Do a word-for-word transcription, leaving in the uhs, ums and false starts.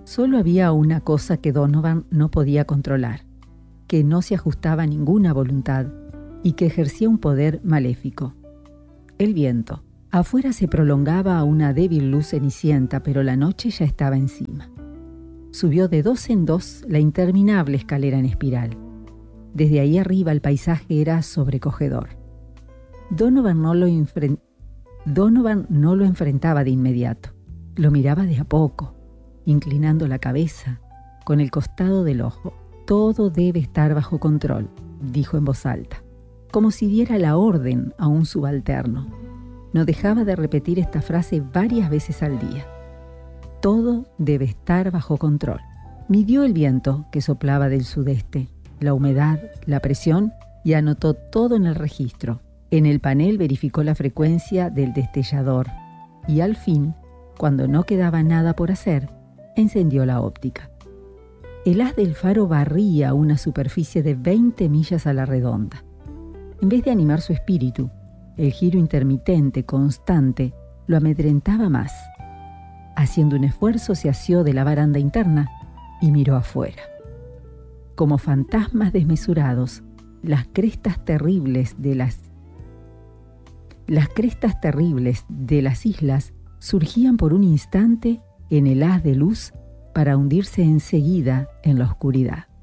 Solo había una cosa que Donovan no podía controlar, que no se ajustaba a ninguna voluntad y que ejercía un poder maléfico: el viento. Afuera se prolongaba una débil luz cenicienta, pero la noche ya estaba encima. Subió de dos en dos la interminable escalera en espiral. Desde ahí arriba el paisaje era sobrecogedor. Donovan no lo, enfren- Donovan no lo enfrentaba de inmediato. Lo miraba de a poco, inclinando la cabeza con el costado del ojo. «Todo debe estar bajo control», dijo en voz alta, como si diera la orden a un subalterno. No dejaba de repetir esta frase varias veces al día. Todo debe estar bajo control. Midió el viento que soplaba del sudeste, la humedad, la presión, y anotó todo en el registro. En el panel verificó la frecuencia del destellador y al fin, cuando no quedaba nada por hacer, encendió la óptica. El haz del faro barría una superficie de veinte millas a la redonda. En vez de animar su espíritu, el giro intermitente, constante, lo amedrentaba más. Haciendo un esfuerzo, se asió de la baranda interna y miró afuera. Como fantasmas desmesurados, las crestas terribles de las las crestas terribles de las islas surgían por un instante en el haz de luz para hundirse enseguida en la oscuridad.